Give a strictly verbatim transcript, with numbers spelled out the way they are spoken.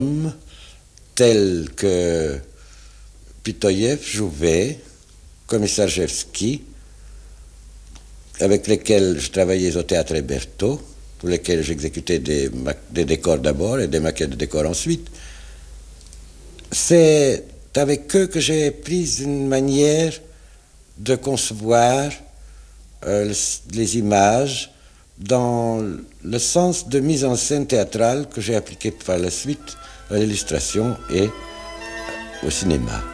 tels que Pitoyev, Jouvet, Komisarjevski, avec lesquels je travaillais au théâtre Hébertot, pour lesquels j'exécutais des, des décors d'abord et des maquettes de décors ensuite. C'est avec eux que j'ai pris une manière de concevoir euh, les images dans le sens de mise en scène théâtrale que j'ai appliqué par la suite à l'illustration et au cinéma.